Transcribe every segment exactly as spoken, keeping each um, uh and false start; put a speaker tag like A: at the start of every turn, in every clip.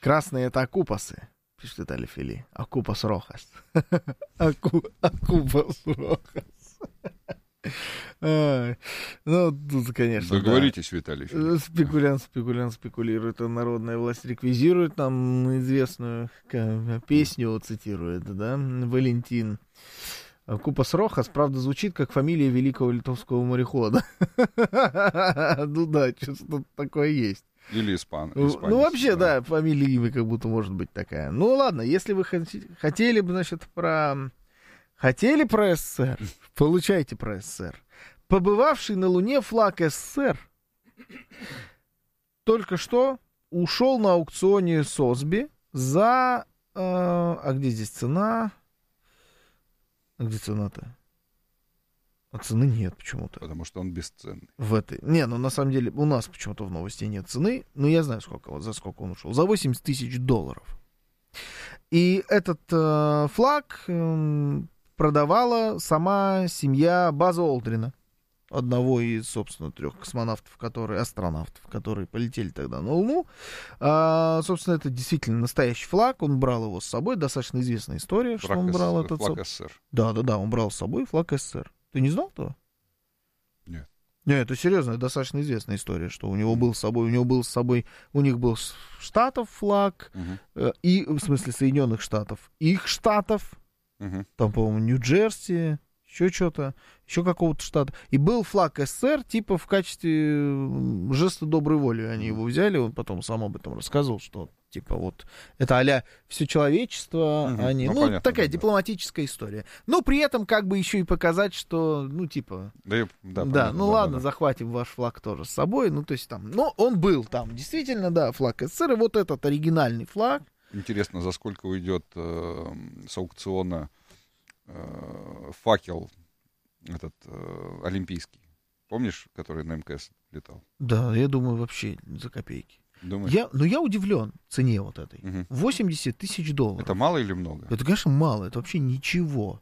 A: Красные — это окупасы, пишет Виталий Фили. Окупас Рохас. Окупас Рохас. Ну, тут, конечно,
B: договоритесь, да. Виталий Фили.
A: Спекулянт, спекулянт спекулирует, а народная власть реквизирует нам известную песню, цитирует, да, Валентин. Купас Рохас, правда, звучит как фамилия великого литовского морехода. Ну да, что-то такое есть.
B: Или испан.
A: Ну, вообще, да, фамилия имя как будто может быть такая. Ну, ладно, если вы хотели бы, значит, про... Хотели про СССР? Получайте про СССР. Побывавший на Луне флаг СССР только что ушел на аукционе Сосби за... Э, а где здесь цена? А где цена-то? А цены нет почему-то.
B: Потому что он бесценный.
A: В этой... Не, ну на самом деле у нас почему-то в новости нет цены. Но я знаю, сколько, вот, за сколько он ушел. За восемьдесят тысяч долларов. И этот э, флаг э, продавала сама семья База Олдрина. Одного из, собственно, трех космонавтов, которые, астронавтов, которые полетели тогда на Луну. А, собственно, это действительно настоящий флаг. Он брал его с собой. Достаточно известная история, флаг что он брал
B: С...
A: этот...
B: Флаг СССР.
A: Да, да, да, он брал с собой флаг СССР. Ты не знал этого?
B: Нет.
A: Нет, это серьезно, достаточно известная история, что у него был с собой, у него был с собой, у них был Штатов флаг,
B: угу.
A: э, и, в смысле, Соединенных Штатов, их штатов,
B: угу.
A: там, по-моему, Нью-Джерси, еще что-то, еще какого-то штата. И был флаг СССР, типа, в качестве жеста доброй воли. Они его взяли, он потом сам об этом рассказывал, что, типа, вот, это а-ля все человечество,
B: угу.
A: они...
B: Ну,
A: ну
B: понятно,
A: такая
B: да,
A: дипломатическая история. Но при этом, как бы, еще и показать, что, ну, типа...
B: Да, я, да,
A: да
B: понятно,
A: ну
B: да,
A: ладно,
B: да, да.
A: захватим ваш флаг тоже с собой, ну, то есть там... Но он был там, действительно, да, флаг СССР, и вот этот оригинальный флаг.
B: Интересно, за сколько уйдет э, с аукциона э, факел этот э, олимпийский, помнишь, который на МКС летал?
A: Да, я думаю, вообще за копейки.
B: Думаешь?
A: Я, но я удивлен цене вот этой.
B: Угу.
A: восемьдесят тысяч долларов.
B: Это мало или много?
A: Это, конечно, мало, это вообще ничего.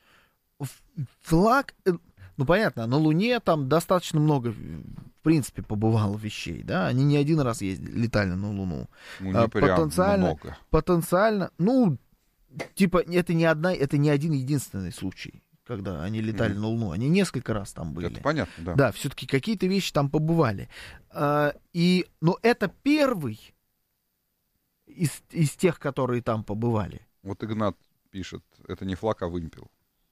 A: Флаг, ну, понятно, на Луне там достаточно много, в принципе, побывало вещей, да, они не один раз ездили, летали на Луну.
B: Ну, не прям
A: потенциально,
B: много. Потенциально,
A: ну, типа, это не одна, это не один единственный случай, когда они летали mm-hmm. на Луну. Они несколько раз там были.
B: Это понятно, да.
A: Да, все-таки какие-то вещи там побывали. А, и, но это первый из, из тех, которые там побывали.
B: Вот Игнат пишет, это не флаг, а вымпел.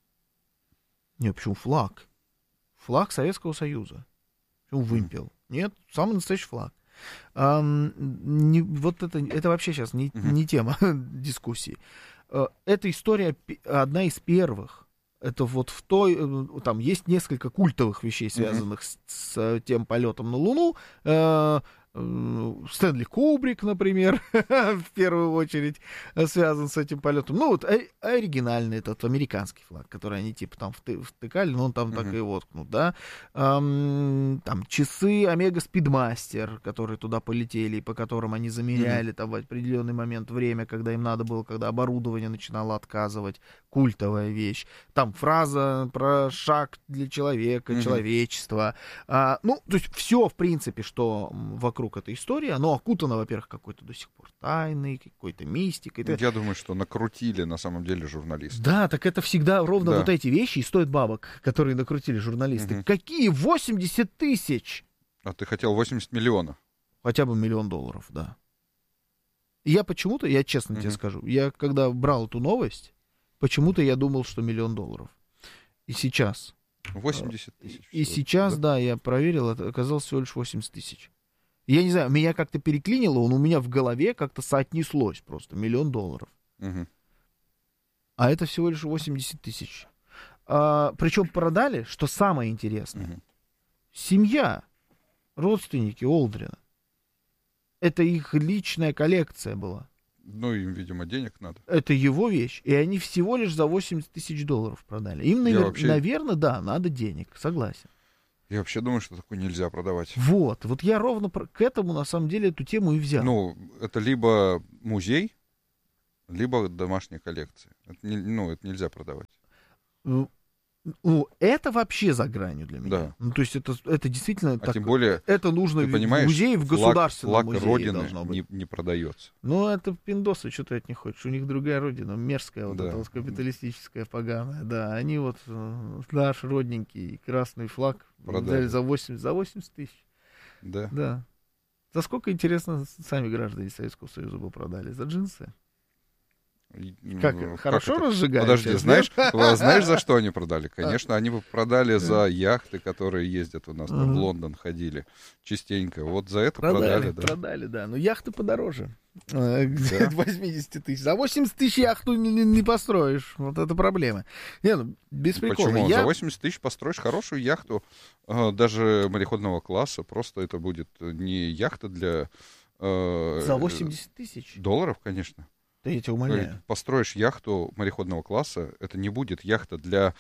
A: Не, почему флаг? Флаг Советского Союза. Почему вымпел? Mm-hmm. Нет, самый настоящий флаг. А, не, вот это, это вообще сейчас не, mm-hmm. не тема дискуссии. А, эта история одна из первых. Это вот в той, там есть несколько культовых вещей, связанных mm-hmm. с, с тем полетом на Луну. Э, э, Стэнли Кубрик, например, в первую очередь связан с этим полетом. Ну вот оригинальный этот американский флаг, который они типа там втыкали, но он там mm-hmm. так и воткнут, да. Эм, там часы Омега Спидмастер, которые туда полетели, по которым они замеряли mm-hmm. там в определенный момент время, когда им надо было, когда оборудование начинало отказывать. Культовая вещь. Там фраза про шаг для человека, mm-hmm. человечества. А, ну, то есть все, в принципе, что вокруг этой истории, оно окутано, во-первых, какой-то до сих пор тайной, какой-то мистикой.
B: Я думаю, что накрутили на самом деле журналисты.
A: Да, так это всегда ровно
B: да.
A: вот эти вещи и стоят бабок, которые накрутили журналисты. Mm-hmm. Какие восемьдесят тысяч?
B: А ты хотел восемьдесят миллионов?
A: Хотя бы миллион долларов, да. Я почему-то, я честно mm-hmm. тебе скажу, я когда брал эту новость, почему-то я думал, что миллион долларов. И сейчас.
B: восемьдесят тысяч.
A: И сейчас, да? да, я проверил, это оказалось всего лишь восемьдесят тысяч. Я не знаю, меня как-то переклинило, он у меня в голове как-то соотнеслось просто. Миллион долларов.
B: Угу.
A: А это всего лишь восемьдесят тысяч. А, причем продали, что самое интересное. Угу. Семья, родственники Олдрина. Это их личная коллекция была.
B: Ну, им, видимо, денег надо.
A: Это его вещь. И они всего лишь за восемьдесят тысяч долларов продали. Им, навер... вообще... наверное, да, надо денег. Согласен.
B: Я вообще думаю, что такое нельзя продавать.
A: Вот. Вот я ровно к этому, на самом деле, эту тему и взял.
B: Ну, это либо музей, либо домашняя коллекция. Это не, ну, это нельзя продавать.
A: Ну, это вообще за гранью для меня.
B: Да.
A: Ну, то есть это, это действительно...
B: А
A: так,
B: тем более,
A: это нужно
B: ты
A: в
B: понимаешь,
A: музее, в
B: флаг,
A: государственном
B: флаг
A: музее
B: Родины
A: должно быть.
B: не, не продается.
A: Ну, это пиндосы, что ты от них хочешь. У них другая родина, мерзкая, вот
B: Да.
A: эта вот капиталистическая, поганая. Да, они вот э, наш родненький красный флаг
B: Продали.
A: взяли за восемьдесят, за восемьдесят тысяч.
B: Да.
A: Да. За сколько, интересно, сами граждане Советского Союза бы продали? За джинсы? Как,
B: Ну,
A: хорошо
B: это?
A: разжигают?
B: Подожди,
A: сейчас,
B: знаешь,
A: нет?
B: знаешь, за что они продали? Конечно, они бы продали за яхты, которые ездят у нас, там в Лондон ходили частенько. Вот за это продали,
A: Продали,
B: да.
A: продали, да. Но яхты подороже. Э,
B: Да.
A: восемьдесят тысяч. За восемьдесят тысяч яхту не, не- не построишь. Вот это проблема. Не, ну, без прикола.
B: Почему?
A: Я-
B: За восемьдесят тысяч построишь хорошую яхту, э, даже мореходного класса. Просто это будет не яхта для... э,
A: За восемьдесят тысяч?
B: долларов, конечно.
A: Да я тебя
B: Э,
A: умоляю.
B: Построишь яхту мореходного класса, это не будет яхта для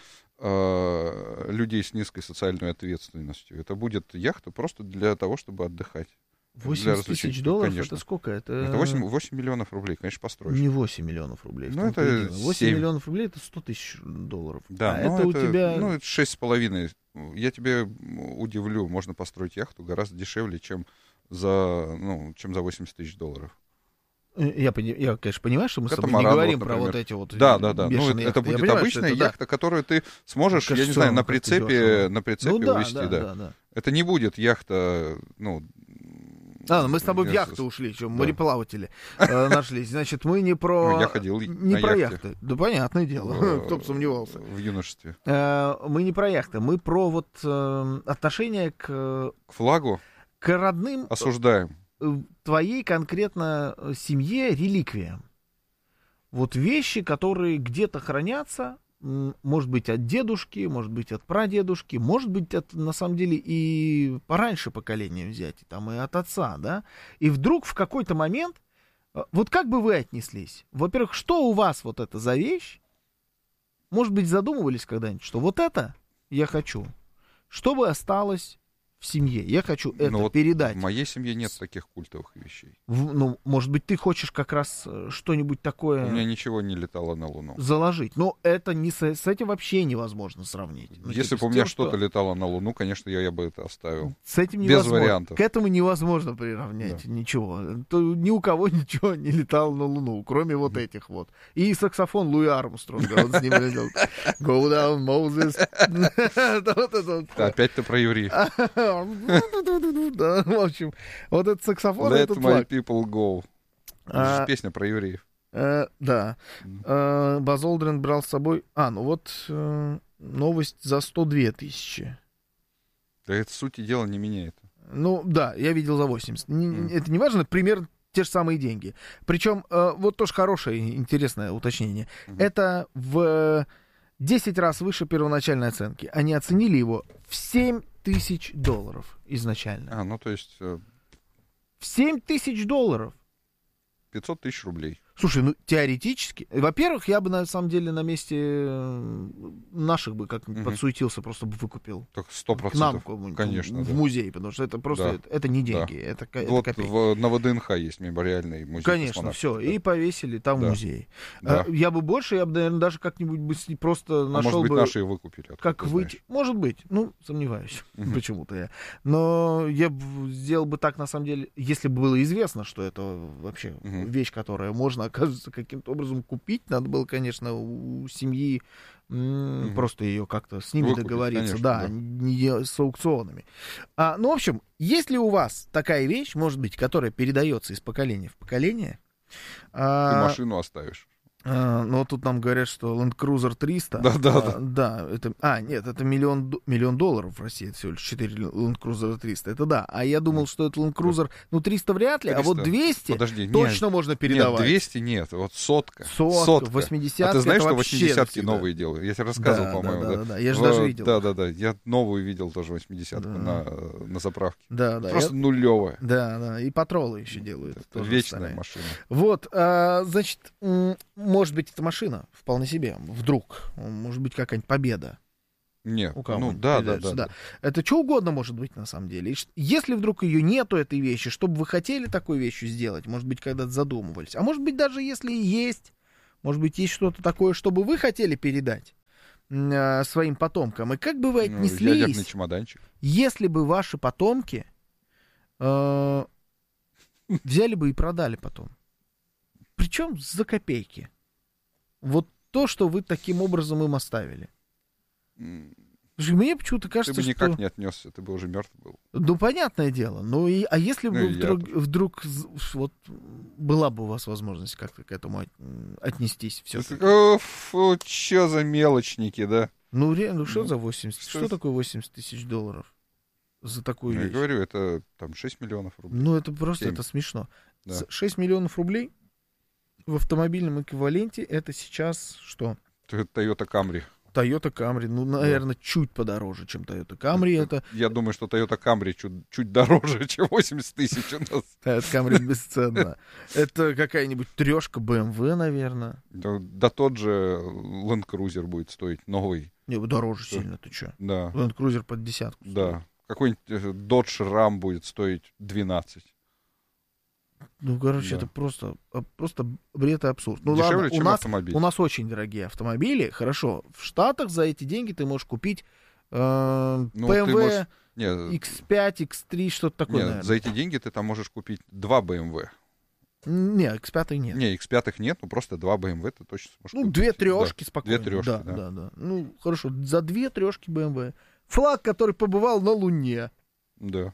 B: э, людей с низкой социальной ответственностью. Это будет яхта просто для того, чтобы отдыхать.
A: восемьдесят
B: развлечений,
A: тысяч долларов,
B: конечно.
A: это сколько? Это,
B: Это восемь, восемь миллионов рублей, конечно, построишь.
A: не восемь миллионов рублей. в
B: Ну,
A: том-то
B: это
A: и дело. восемь
B: семь.
A: миллионов рублей — это сто тысяч долларов.
B: Да,
A: а
B: ну
A: это, у тебя...
B: ну, это шесть с половиной. Я тебе удивлю, можно построить яхту гораздо дешевле, чем за, ну, чем за восемьдесят тысяч долларов.
A: Я, пони- я, конечно, понимаю, что мы с тобой не
B: Катамаран,
A: говорим
B: вот,
A: про
B: например.
A: вот эти вот
B: Да, да, да. Ну,
A: бешеные
B: это
A: яхты. Я
B: будет
A: понимаю,
B: обычная
A: что это, да.
B: яхта, которую ты сможешь,
A: Кажется,
B: я не знаю,
A: всё
B: на
A: равно как-то
B: прицепе,
A: дешево.
B: на прицепе
A: Ну да,
B: увезти,
A: да,
B: да.
A: да, да.
B: Это не будет яхта, ну...
A: А, ну мы с тобой в
B: я-
A: яхту ушли, что
B: да.
A: мореплаватели э, нашлись. Значит, мы не про...
B: Ну, я ходил
A: не
B: на
A: про
B: яхте.
A: яхты. Да, понятное дело.
B: в-
A: Кто бы сомневался.
B: В юношестве.
A: Э, Мы не про яхты, мы про вот э, отношение к,
B: К флагу
A: к родным,
B: осуждаем.
A: э, твоей конкретно э, семье, реликвиям. Вот вещи, которые где-то хранятся, м, может быть, от дедушки, может быть, от прадедушки, может быть, от, на самом деле, и пораньше поколения взять, и там, и от отца, да? И вдруг в какой-то момент, э, вот как бы вы отнеслись? Во-первых, что у вас вот это за вещь? Может быть, задумывались когда-нибудь, что вот это я хочу, чтобы осталось в семье. Я хочу это
B: Ну, вот
A: передать.
B: в моей семье нет таких культовых вещей.
A: В- ну, может быть, ты хочешь как раз э, что-нибудь такое
B: У меня ничего не летало на Луну.
A: заложить. Но это не с, с этим вообще невозможно сравнить. Ну,
B: Если
A: типа,
B: бы у
A: с
B: меня
A: тем,
B: что-то
A: что
B: летало на Луну, конечно, я, я бы это оставил.
A: с этим
B: без
A: невозможно.
B: вариантов.
A: К этому невозможно приравнять ничего. То ни у кого ничего не летало на Луну, кроме вот этих вот. И саксофон Луи Армстронга. Он с ним летел. Go down, Moses. Вот это вот.
B: Опять ты про евреев.
A: Да, в общем, вот этот саксофон,
B: Let
A: этот
B: my
A: флаг.
B: people go. Это
A: А,
B: же песня про евреев.
A: Э, да.
B: Мгм.
A: Э, Базз Олдрин брал с собой... А, ну вот э, новость за сто две тысячи.
B: Да это сути дела не меняет.
A: Ну, да, я видел за восемьдесят. Не-
B: Мгм.
A: Это не важно, примерно те же самые деньги. Причем, э, вот тоже хорошее, интересное уточнение.
B: Мгм.
A: Это в десять раз выше первоначальной оценки. Они оценили его в семь тысяч долларов изначально.
B: А, ну то есть э,
A: В семь тысяч долларов.
B: пятьсот тысяч рублей.
A: Слушай, ну теоретически, во-первых, я бы на самом деле на месте э, наших бы как-нибудь
B: Мгм.
A: подсуетился, просто бы выкупил.
B: Так сто
A: К нам
B: процентов.
A: кому-нибудь,
B: Конечно,
A: в
B: да.
A: музей, потому что это просто
B: Да.
A: это, это не
B: Да.
A: деньги, это, ко- это
B: Вот
A: копейки.
B: в, на ВДНХ есть мемориальный музей.
A: Конечно,
B: космонавтов,
A: все,
B: да.
A: и повесили там
B: Да.
A: музей.
B: Да.
A: А, я бы больше, я бы, наверное, даже как-нибудь бы с- просто
B: А
A: нашел
B: может быть,
A: бы,
B: наши и выкупили. откуда
A: как
B: ты
A: выйти.
B: знаешь.
A: Может быть, ну, сомневаюсь,
B: Мгм.
A: почему-то я. Но я бы сделал бы так, на самом деле, если бы было известно, что это вообще
B: Мгм.
A: вещь, которая можно, оказывается, каким-то образом купить, надо было, конечно, у семьи м,
B: Мгм.
A: просто ее как-то с ними
B: Выкупить,
A: договориться,
B: конечно,
A: да,
B: да.
A: не с аукционами. А, ну, в общем, если у вас такая вещь, может быть, которая передается из поколения в поколение,
B: Ты
A: а,
B: машину оставишь.
A: а, ну, тут нам говорят, что Land Cruiser триста.
B: Да, да,
A: а,
B: да.
A: да, это... А, нет, это миллион, д- миллион долларов в России, это всего лишь четыре Land Cruiser триста. Это да. А я думал, что это Land Cruiser, ну, триста вряд ли, а вот
B: триста.
A: двести
B: Подожди, нет.
A: точно можно передавать.
B: Нет, двести нет, вот сотка.
A: Сотка, восьмидесятки,
B: А ты знаешь,
A: это
B: что
A: вообще
B: восьмидесятки
A: навсегда.
B: новые делают? Я тебе рассказывал,
A: Да,
B: по-моему.
A: да, да, да, я же
B: В-
A: даже видел.
B: Да, да, да. Я новую видел тоже восьмидесятку
A: Да.
B: на, э, на заправке.
A: Да, да.
B: Просто
A: я-
B: нулевая.
A: Да, да, и патролы еще делают.
B: Это
A: тоже
B: вечная
A: старые.
B: машина.
A: Вот, а, значит, м, может быть, это машина, вполне себе, вдруг, может быть, какая-нибудь победа.
B: Нет,
A: У кого
B: ну да, да, да, да.
A: Это что угодно может быть на самом деле. И ш- если вдруг ее нету, этой вещи, что бы вы хотели такой вещью сделать, может быть, когда-то задумывались. А может быть, даже если и есть, может быть, есть что-то такое, что бы вы хотели передать. э, своим потомкам. И как бы вы отнеслись,
B: ну, ядерный чемоданчик.
A: Если бы ваши потомки э, взяли бы и продали потом? Причем за копейки. Вот то, что вы таким образом им оставили. Мне почему-то кажется,
B: ты бы никак
A: что...
B: не отнесся, ты бы уже мертв был.
A: Ну, понятное дело. Ну, и, а если бы
B: ну,
A: вдруг, вдруг вот, была бы у вас возможность как-то к этому от, отнестись все-таки?
B: Фу, чё за мелочники, да?
A: Ну, реально, ну что за восемьдесят?
B: Что,
A: что такое восемьдесят тысяч долларов за такую
B: ну,
A: вещь?
B: Я говорю, это там шесть миллионов рублей.
A: Ну, это просто,
B: семь.
A: Это смешно.
B: Да.
A: шесть миллионов рублей в автомобильном эквиваленте это сейчас что?
B: Toyota Camry.
A: Toyota Camry, ну, наверное, да. чуть подороже, чем Toyota Camry. Это...
B: Я думаю, что Toyota Camry чуть, чуть дороже, чем восемьдесят тысяч у нас.
A: Toyota Camry бесценна. Это какая-нибудь трешка бэ эм вэ, наверное.
B: Да, да тот же Land Cruiser будет стоить новый.
A: Не, дороже что? Сильно, ты что?
B: Да.
A: Land Cruiser под десятку.
B: Да. Какой-нибудь Dodge Ram будет стоить двенадцать.
A: Ну, короче, да. это просто, просто бред и абсурд. Ну,
B: дешевле,
A: ладно,
B: чем
A: у нас,
B: автомобиль.
A: У нас очень дорогие автомобили. Хорошо, в Штатах за эти деньги ты можешь купить э,
B: ну,
A: бэ эм вэ
B: можешь... Нет,
A: икс пять, икс три, что-то такое,
B: нет,
A: наверное.
B: за эти деньги ты там можешь купить два бэ эм вэ.
A: Не, икс пять нет.
B: Не, икс пять нет, ну просто два бэ эм вэ ты точно сможешь
A: Ну,
B: купить.
A: две трешки
B: да.
A: спокойно.
B: Две трешки,
A: да,
B: да.
A: да, да. Ну, хорошо, за две трешки бэ эм вэ. Флаг, который побывал на Луне.
B: Да.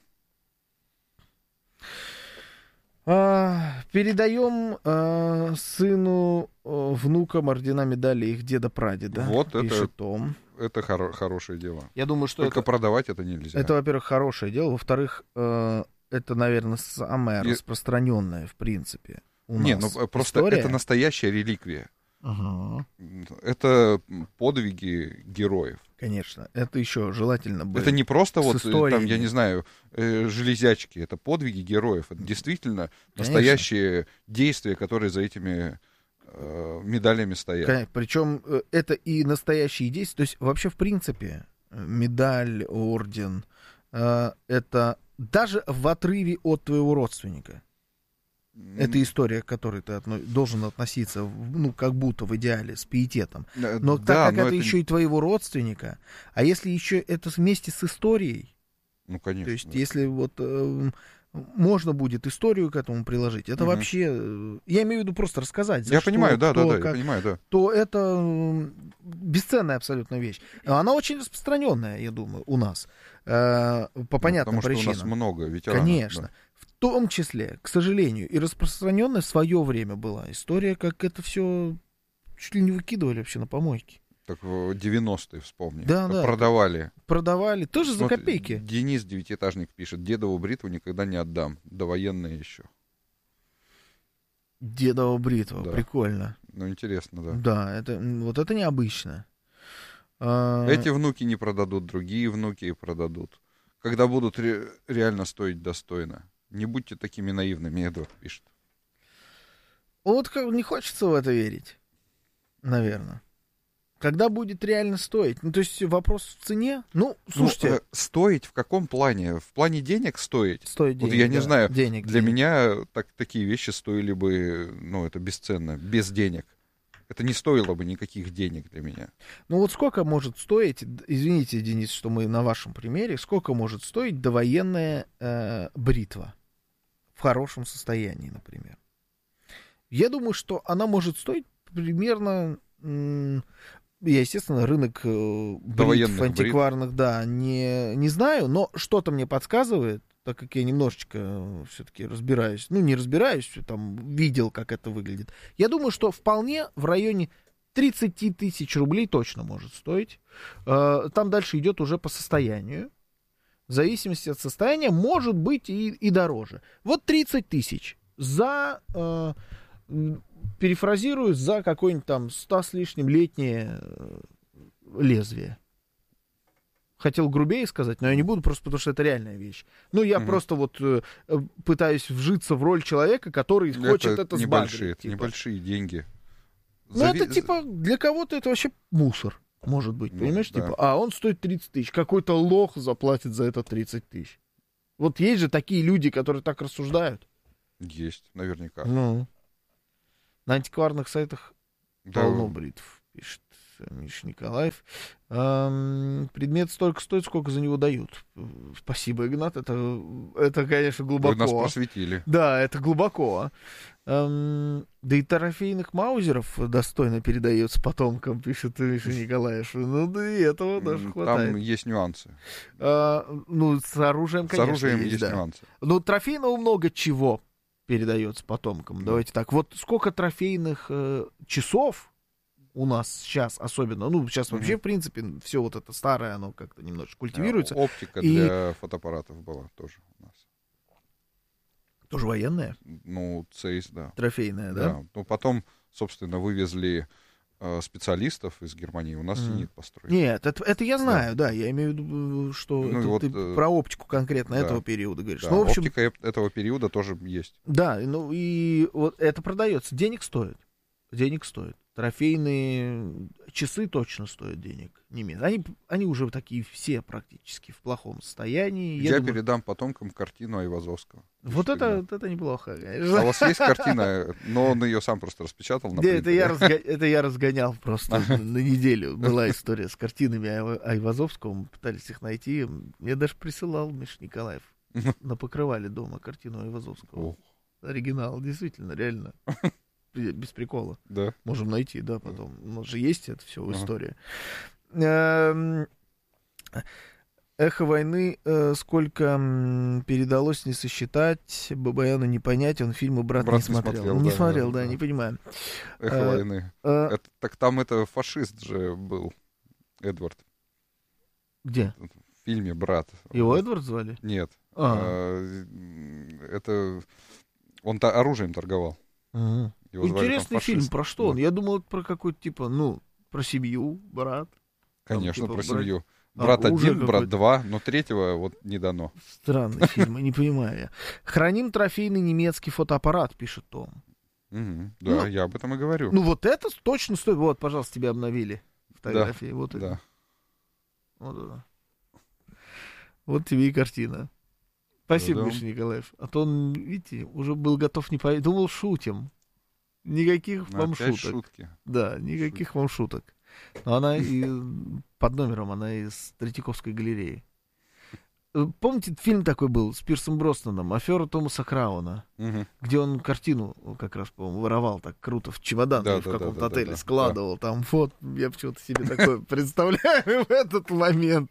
A: А, передаем а, сыну, а, внукам ордена медали их деда-прадеда.
B: Вот это,
A: пишет Том.
B: это хоро- хорошее дело.
A: Я думаю, что
B: Только
A: это,
B: продавать это нельзя.
A: Это, во-первых, хорошее дело. Во-вторых, э, это, наверное, самое И... распространенное, в принципе, у
B: Не,
A: нас
B: ну просто
A: история.
B: Это настоящая реликвия.
A: Ага.
B: Это подвиги героев.
A: Конечно, это еще желательно бы.
B: Это не просто вот
A: историями.
B: там, я не знаю, э, железячки, это подвиги героев. Это действительно Конечно. настоящие действия, которые за этими э, медалями стоят.
A: Конечно. Причем э, это и настоящие действия. То есть вообще, в принципе, медаль, орден, э, это даже в отрыве от твоего родственника. Это история, к которой ты отно... должен относиться, ну, как будто в идеале, с пиететом. Но
B: да,
A: так как
B: но
A: это,
B: это
A: еще и твоего родственника, а если еще это вместе с историей,
B: ну, конечно,
A: то есть
B: да.
A: если вот э, можно будет историю к этому приложить, это угу. вообще, э, я имею в виду просто рассказать. За
B: я
A: что,
B: понимаю, да,
A: кто,
B: да, да,
A: как,
B: я понимаю, да.
A: То это э, бесценная абсолютно вещь. Она очень распространенная, я думаю, у нас, э, по понятным
B: ну, потому
A: причинам.
B: Потому что у нас много ветеранов.
A: Конечно.
B: Да.
A: В том числе, к сожалению, и распространенная в свое время была история, как это все чуть ли не выкидывали вообще на помойки.
B: Так в девяностые вспомни.
A: Да, да.
B: Продавали.
A: Продавали, тоже Смотри, за копейки.
B: Денис Девятиэтажник пишет, дедову бритву никогда не отдам, довоенные еще.
A: Дедова бритва, да. Прикольно.
B: Ну, интересно, да.
A: Да, это, вот это необычно.
B: Эти внуки не продадут, другие внуки продадут. Когда будут ре- реально стоить достойно. Не будьте такими наивными, Эдвард пишет.
A: Вот как не хочется в это верить, наверное. Когда будет реально стоить? Ну, то есть вопрос в цене? Ну, слушайте.
B: Ну, э, стоить в каком плане? В плане денег стоить?
A: Стоить денег,
B: вот я
A: да.
B: не знаю,
A: денег,
B: для
A: денег.
B: меня так, такие вещи стоили бы, ну, это бесценно, без денег. Это не стоило бы никаких денег для меня.
A: Ну вот сколько может стоить, извините, Денис, что мы на вашем примере, сколько может стоить довоенная э, бритва в хорошем состоянии, например? Я думаю, что она может стоить примерно, м- я, естественно, рынок э, бритв антикварных, бритв. да, не, не знаю, но что-то мне подсказывает, так как я немножечко все-таки разбираюсь, ну, не разбираюсь, там, видел, как это выглядит. Я думаю, что вполне в районе тридцать тысяч рублей точно может стоить. Там дальше идет уже по состоянию. В зависимости от состояния может быть и, и дороже. Вот тридцать тысяч за, э, перефразирую, за какое-нибудь там сто с лишним летнее лезвие. Хотел грубее сказать, но я не буду, просто потому что это реальная вещь. Ну, я угу. просто вот э, пытаюсь вжиться в роль человека, который это хочет это
B: небольшие,
A: сбагрить.
B: Это типа. небольшие деньги.
A: Ну, Зави... это типа, для кого-то это вообще мусор, может быть, ну, понимаешь? Да. Типа, а он стоит тридцать тысяч, какой-то лох заплатит за это тридцать тысяч. Вот есть же такие люди, которые так рассуждают.
B: Есть, наверняка.
A: Ну, на антикварных сайтах
B: да.
A: полно бритв, пишет. Миша Николаев. Эм, предмет столько стоит, сколько за него дают. Спасибо, Игнат. Это, это конечно, глубоко.
B: Вы нас просветили.
A: Да, это глубоко. Эм, да и трофейных маузеров достойно передается потомкам, пишет Миша Николаев. Ну, да и этого даже хватает.
B: Там есть нюансы.
A: А, ну, с оружием, конечно,
B: С оружием
A: есть,
B: есть
A: да.
B: нюансы.
A: Ну, трофейного много чего передается потомкам. Да. Давайте так. Вот сколько трофейных э, часов у нас сейчас особенно, ну, сейчас вообще, mm-hmm. в принципе, все вот это старое, оно как-то немножко культивируется.
B: Да, оптика
A: и...
B: для фотоаппаратов была тоже у нас.
A: Тоже военная?
B: Ну, цейс, да.
A: Трофейная, да?
B: Да. Ну, потом, собственно, вывезли э, специалистов из Германии, у нас mm-hmm. зенит построили.
A: Нет, это, это я знаю, да. да, я имею в виду, что
B: ну,
A: это,
B: вот,
A: ты
B: э...
A: про оптику конкретно да. этого периода говоришь.
B: Да,
A: ну, в общем...
B: оптика этого периода тоже есть.
A: Да, ну и вот это продается, денег стоит, денег стоит. Трофейные часы точно стоят денег, не меньше. Они, они уже такие все практически в плохом состоянии.
B: Я,
A: я
B: передам
A: думаю...
B: потомкам картину Айвазовского.
A: Вот это, вот это неплохо, конечно.
B: А у вас есть картина, но он ее сам просто распечатал на
A: принтере. Это я, разго... это я разгонял просто на неделю. Была история с картинами Айвазовского, мы пытались их найти. Мне даже присылал Миша Николаев на покрывале дома картину Айвазовского. Оригинал, действительно, реально. Без прикола.
B: Да.
A: Можем найти, да, потом. У нас же есть это все в
B: ага.
A: истории. Эхо войны сколько передалось не сосчитать, Бабаяну не понять, он фильмы «Брат»,
B: Брат
A: не смотрел.
B: Не смотрел,
A: не
B: да,
A: смотрел да,
B: да,
A: не понимаю.
B: Эхо а, войны. А... Это, так там это фашист же был, Эдвард.
A: Где?
B: В фильме «Брат».
A: Его вот. Эдвард звали?
B: Нет. А. Это... Он оружием торговал.
A: Ага. Интересный фильм, про что да. он? Я думал, про какой-то, типа, ну, про семью, брат.
B: Конечно,
A: там,
B: про
A: типа,
B: семью.
A: Брат,
B: брат один, брат два, но третьего вот не дано.
A: Странный фильм, не понимаю я. Храним трофейный немецкий фотоаппарат, пишет Том.
B: Угу, да, ну, я об этом и говорю.
A: Ну, вот это точно стоит. Вот, пожалуйста, тебя обновили фотографии.
B: Да,
A: вот
B: да.
A: Это. Вот это. Вот тебе и картина. Спасибо,
B: да,
A: Миша да. Николаев. А то он, видите, уже был готов не поверить. Думал, шутим. Никаких вам
B: Опять
A: шуток.
B: Шутки.
A: Да, никаких Шутки. вам шуток. Но она и под номером, она из Третьяковской галереи. Помните, фильм такой был с Пирсом Броснаном «Афера Томаса Крауна», угу. где он картину как раз, по-моему, воровал так круто в чемодан да, в да, каком-то да, отеле, да, складывал. Да. Там вот, я почему-то себе такое представляю в этот момент.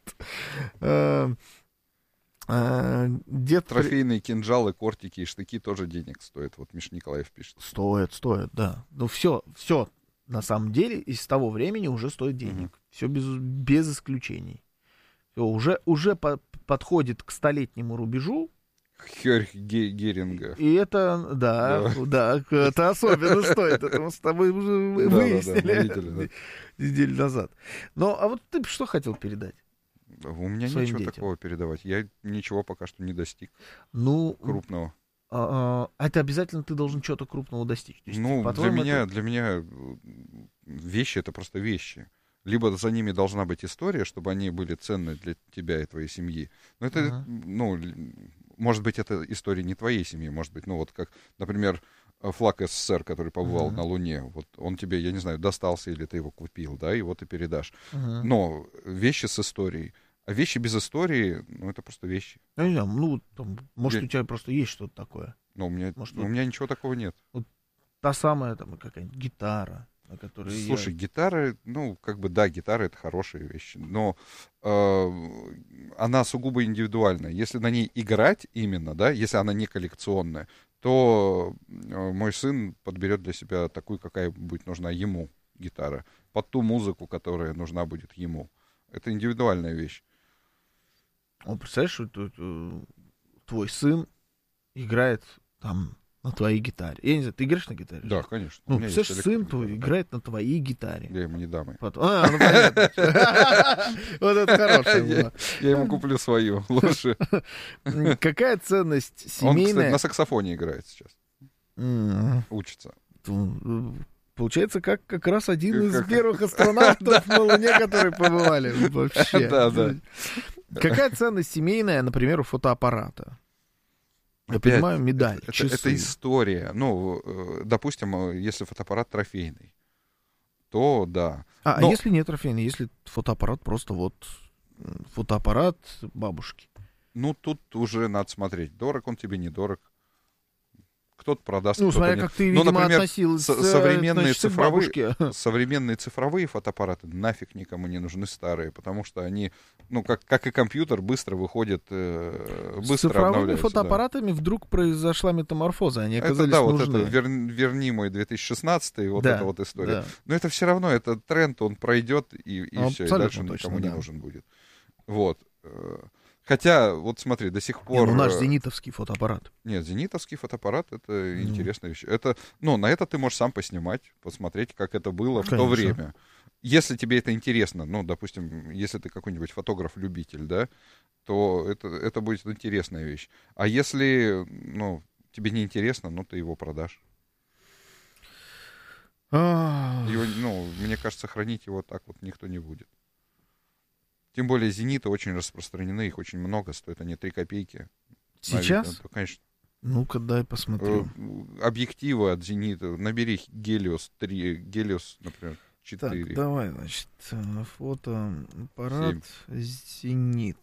B: Дед... Трофейные кинжалы, кортики и штыки тоже денег стоят. Вот Миша Николаев пишет.
A: Стоит, стоит, да. Ну все, все на самом деле из того времени уже стоит денег. Угу. Все без, без исключений. Все, уже, уже по, подходит к столетнему рубежу.
B: Хёрх Геринга.
A: И это, да, да, да, это особенно стоит. Это мы с тобой уже выяснили неделю назад. Ну, а вот ты что хотел передать?
B: У меня нечего детям. такого передавать. Я ничего пока что не достиг
A: ну,
B: крупного.
A: А, а это обязательно ты должен чего-то крупного достичь. То есть,
B: ну, для меня, это... для меня вещи — это просто вещи. Либо за ними должна быть история, чтобы они были ценны для тебя и твоей семьи. Но это, uh-huh. ну, может быть, это история не твоей семьи, может быть, ну, вот как, например, флаг СССР, который побывал uh-huh. на Луне, вот он тебе, я не знаю, достался или ты его купил, да, его ты передашь. Uh-huh. Но вещи с историей. А вещи без истории, ну, это просто вещи.
A: Я не знаю, ну, там, может, я... у тебя просто есть что-то такое.
B: Ну, у меня,
A: может,
B: ну,
A: вот...
B: у меня ничего такого нет.
A: Вот та самая, там, какая-нибудь гитара, на которой
B: Слушай,
A: я...
B: гитара, ну, как бы, да, гитара — это хорошая вещь, но э, она сугубо индивидуальная. Если на ней играть именно, да, если она не коллекционная, то э, мой сын подберет для себя такую, какая будет нужна ему гитара, под ту музыку, которая нужна будет ему. Это индивидуальная вещь.
A: Он, представляешь, что твой сын играет там на твоей гитаре. Я не знаю, ты играешь на гитаре?
B: Да, конечно.
A: Ну, представляешь, сын твой играет на твоей гитаре.
B: Я ему не дам.
A: А, ну понятно. Вот это хорошее было.
B: Я ему куплю свою, лучше.
A: Какая ценность семейная?
B: Он, кстати, на саксофоне играет сейчас. Учится.
A: Получается, как, как раз один из как... первых астронавтов на Луне, которые побывали вообще.
B: Да, да.
A: Какая ценность семейная, например, у фотоаппарата? Я Опять, понимаю, медаль,
B: это, это история. Ну, допустим, если фотоаппарат трофейный, то да.
A: А,
B: Но...
A: а если нет трофейный, если фотоаппарат просто вот фотоаппарат бабушки?
B: Ну, тут уже надо смотреть, дорог он тебе, недорог. Кто-то продаст,
A: ну,
B: кто-то
A: смотря
B: нет.
A: как ты,
B: ну,
A: видимо,
B: например,
A: относился,
B: с- современные,
A: значит, к
B: цифровые,
A: бабушке.
B: современные цифровые фотоаппараты нафиг никому не нужны старые, потому что они, ну, как, как и компьютер, быстро выходят, э, быстро
A: С цифровыми
B: обновляются.
A: фотоаппаратами да. вдруг произошла метаморфоза, они
B: это,
A: оказались
B: да,
A: нужны.
B: вот это вер, верни мой две тысячи шестнадцатый, вот
A: да,
B: эта вот история.
A: Да.
B: Но это все равно, это тренд, он пройдет, и, и все, и дальше
A: точно,
B: никому
A: да.
B: не нужен будет. Вот. Хотя, вот смотри, до сих пор...
A: Не, ну, наш зенитовский фотоаппарат.
B: Нет, зенитовский фотоаппарат — это mm. интересная вещь. Это, ну, на это ты можешь сам поснимать, посмотреть, как это было Конечно. в то время. Если тебе это интересно, ну, допустим, если ты какой-нибудь фотограф-любитель, да, то это, это будет интересная вещь. А если, ну, тебе не интересно, ну, ты его продашь. Его, ну, мне кажется, хранить его так вот никто не будет. Тем более зениты очень распространены, их очень много, стоят они три копейки.
A: Сейчас?
B: Наверное, конечно.
A: Ну-ка, дай посмотрю.
B: Объективы от зенита. Набери Helios три, Helios, например, четыре.
A: Так, давай, значит, фотоаппарат зенит.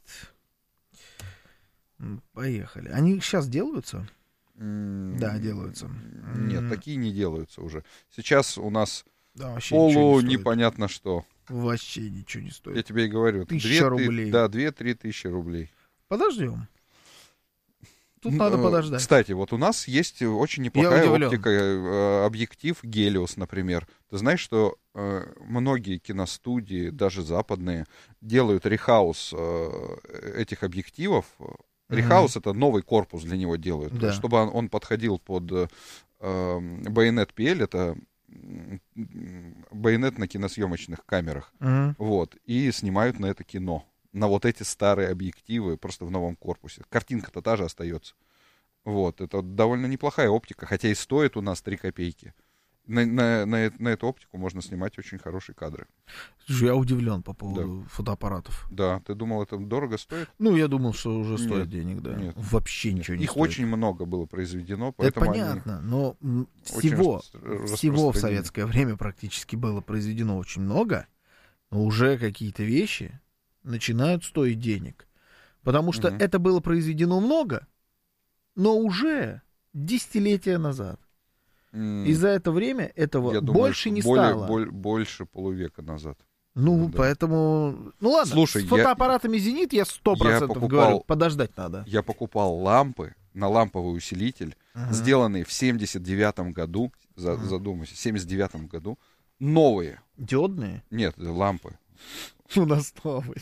A: Поехали. Они сейчас делаются?
B: Mm,
A: да, делаются.
B: Нет, mm. такие не делаются уже. Сейчас у нас
A: да,
B: полу не непонятно что.
A: Вообще ничего не стоит.
B: Я тебе и говорю.
A: Тысяча рублей.
B: Да, две-три тысячи рублей.
A: Подождем. Тут надо подождать.
B: Кстати, вот у нас есть очень неплохая оптика, э, объектив Helios, например. Ты знаешь, что э, многие киностудии, даже западные, делают рехаус э, этих объективов. Рехаус — это новый корпус для него делают,
A: да.
B: чтобы он, он подходил под э, Bayonet пи эл, это байонет на киносъемочных камерах.
A: Uh-huh.
B: Вот, и снимают на это кино. На вот эти старые объективы, просто в новом корпусе. Картинка-то та же остается. Вот, это довольно неплохая оптика, хотя и стоит у нас три копейки. На, на, на, на эту оптику можно снимать очень хорошие кадры.
A: Слушай, я удивлен по поводу да. фотоаппаратов.
B: Да, ты думал, это дорого стоит?
A: Ну, я думал, что уже стоит
B: нет,
A: денег, да.
B: Нет.
A: Вообще
B: нет.
A: ничего не
B: Их
A: стоит.
B: очень много было произведено, поэтому
A: это понятно,
B: они
A: но всего, всего в советское время практически было произведено очень много, но уже какие-то вещи начинают стоить денег. Потому что угу. это было произведено много, но уже десятилетия назад. Mm. И за это время этого
B: Я
A: больше
B: думаю,
A: не
B: более,
A: стало.
B: Более, больше полувека назад.
A: Ну,
B: да.
A: поэтому... Ну, ладно,
B: Слушай,
A: с фотоаппаратами я, «Зенит» я сто процентов покупал, говорю, подождать надо.
B: Я покупал лампы на ламповый усилитель, uh-huh. сделанные в семьдесят девятом году, за, uh-huh. задумайся, в семьдесят девятом году, новые.
A: Диодные?
B: Нет, лампы.
A: У нас новые.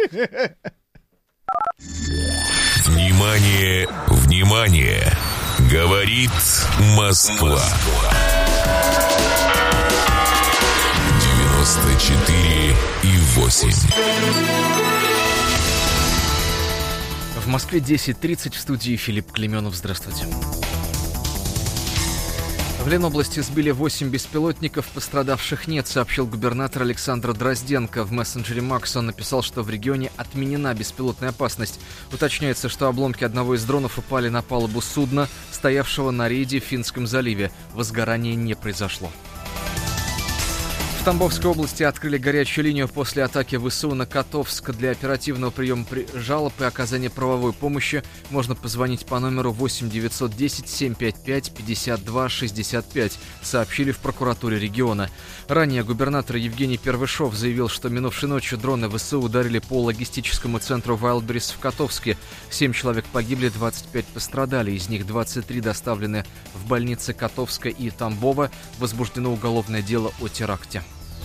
C: Внимание, внимание! Говорит Москва. девяносто четыре и восемь.
D: В Москве десять тридцать, в студии Филипп Клеменов. Здравствуйте. В Ленобласти сбили восемь беспилотников, пострадавших нет, сообщил губернатор Александр Дрозденко. В мессенджере Макс он написал, что в регионе отменена беспилотная опасность. Уточняется, что обломки одного из дронов упали на палубу судна, стоявшего на рейде в Финском заливе. Возгорание не произошло. В Тамбовской области открыли горячую линию после атаки ВСУ на Котовск. Для оперативного приема жалоб и оказания правовой помощи можно позвонить по номеру восемь девятьсот десять семь пять пять пятьдесят два шестьдесят пять, сообщили в прокуратуре региона. Ранее губернатор Евгений Первышов заявил, что минувшей ночью дроны ВСУ ударили по логистическому центру Wildberries в Котовске. Семь человек погибли, двадцать пять пострадали, из них двадцать три доставлены в больницы Котовска и Тамбова. Возбуждено уголовное дело о теракте.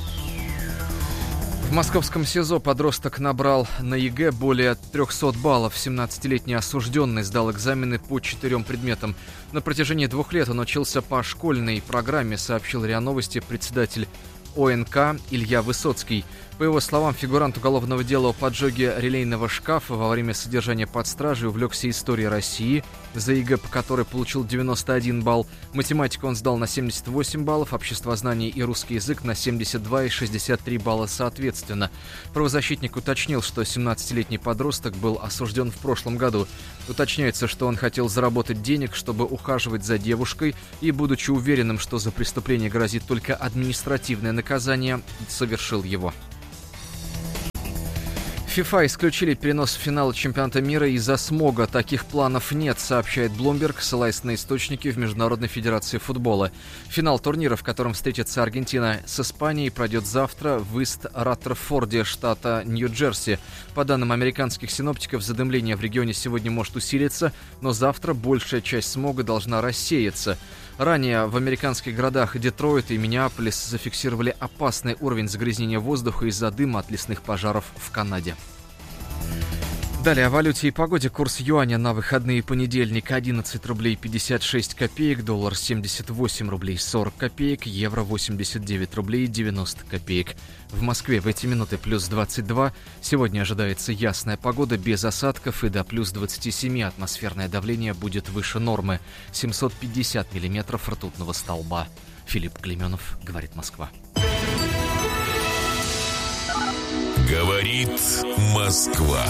D: В московском СИЗО подросток набрал на ЕГЭ более трехсот баллов. семнадцатилетний осужденный сдал экзамены по четырем предметам. На протяжении двух лет он учился по школьной программе, сообщил РИА Новости председатель ОНК Илья Высоцкий. По его словам, фигурант уголовного дела о поджоге релейного шкафа во время содержания под стражей увлекся историей России, за ЕГЭ по которой получил девяносто один балл. Математику он сдал на семьдесят восемь баллов, обществознание и русский язык на семьдесят два и шестьдесят три балла соответственно. Правозащитник уточнил, что семнадцатилетний подросток был осужден в прошлом году. Уточняется, что он хотел заработать денег, чтобы ухаживать за девушкой, и, будучи уверенным, что за преступление грозит только административное наказание, совершил его. ФИФА исключили перенос финала чемпионата мира из-за смога. Таких планов нет, сообщает Bloomberg, ссылаясь на источники в Международной федерации футбола. Финал турнира, в котором встретится Аргентина с Испанией, пройдет завтра в Ист-Раттерфорде, штата Нью-Джерси. По данным американских синоптиков, задымление в регионе сегодня может усилиться, но завтра большая часть смога должна рассеяться. Ранее в американских городах Детройт и Миннеаполис зафиксировали опасный уровень загрязнения воздуха из-за дыма от лесных пожаров в Канаде. Далее о валюте и погоде. Курс юаня на выходные: понедельник одиннадцать рублей пятьдесят шесть копеек, доллар семьдесят восемь рублей сорок копеек, евро восемьдесят девять рублей девяносто копеек. В Москве в эти минуты плюс двадцать два. Сегодня ожидается ясная погода без осадков и до плюс двадцати семи. Атмосферное давление будет выше нормы. семьсот пятьдесят миллиметров ртутного столба. Филипп Клейменов, говорит Москва.
C: Говорит Москва.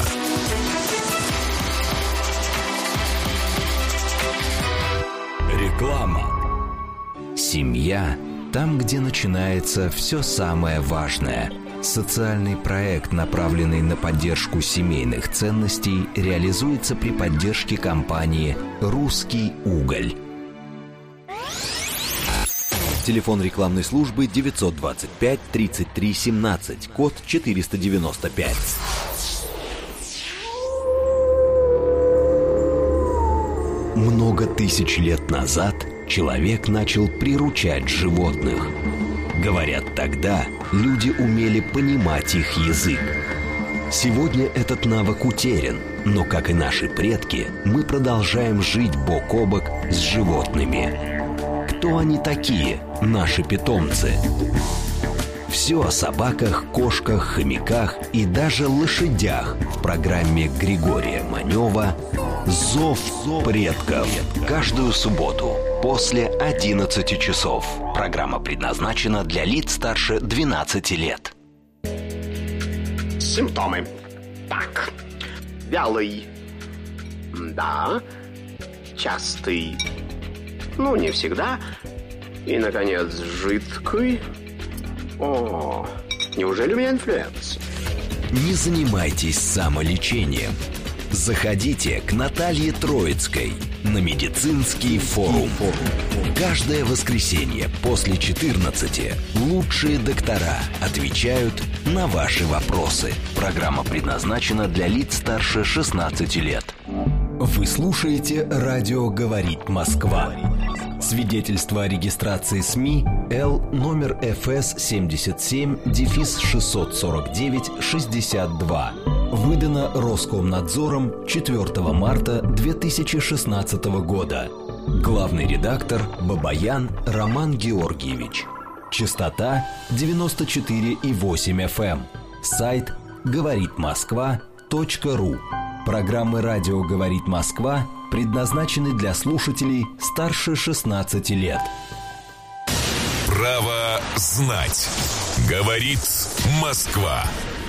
E: Реклама. Семья там, где начинается все самое важное. Социальный проект, направленный на поддержку семейных ценностей, реализуется при поддержке компании «Русский уголь».
F: Телефон рекламной службы девятьсот двадцать пять тридцать три семнадцать, код четыреста девяносто пять.
E: Много тысяч лет назад человек начал приручать животных. Говорят, тогда люди умели понимать их язык. Сегодня этот навык утерян, но, как и наши предки, мы продолжаем жить бок о бок с животными. Кто они такие, наши питомцы? Все о собаках, кошках, хомяках и даже лошадях в программе Григория Манева «Зов предков». Каждую субботу после одиннадцати часов. Программа предназначена для лиц старше двенадцати лет.
G: Симптомы. Так. Вялый. Да. Частый. Ну, не всегда. И, наконец, жидкий. О, неужели у меня инфлюенция?
E: Не занимайтесь самолечением. Заходите к Наталье Троицкой на медицинский форум. Каждое воскресенье после четырнадцати лучшие доктора отвечают на ваши вопросы. Программа предназначена для лиц старше шестнадцати лет. Вы слушаете «Радио говорит Москва». Свидетельство о регистрации СМИ Л номер эф эс семьдесят семь шестьсот сорок девять шестьдесят два. Выдано Роскомнадзором четвёртого марта две тысячи шестнадцатого года. Главный редактор Бабаян Роман Георгиевич. Частота девяносто четыре и восемь эф эм. Сайт говорит москва точка ру. Программы «Радио говорит Москва» предназначены для слушателей старше шестнадцати лет.
C: Право знать. Говорит Москва.